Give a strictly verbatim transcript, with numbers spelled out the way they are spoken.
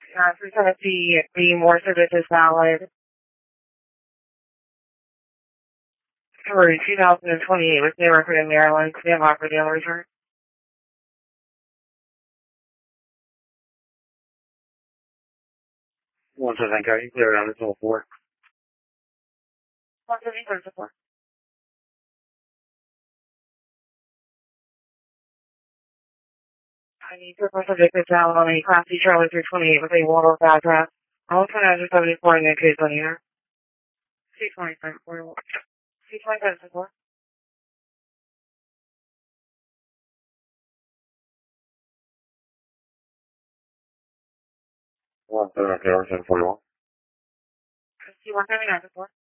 Uh, three Tennessee, the more service is valid for two thousand twenty-eight with New Record in Maryland. We have offer deal return. One seven, can you clear it out until four? One seventy, clear to four. I need to request a victim down on a Class C Charlie three twenty-eight with a Waldorf address. All twenty-nine seventy-four in the case on here. C twenty-five, four. C twenty-five, four. One seven, okay, one seven forty-one. C one seventy-nine, four.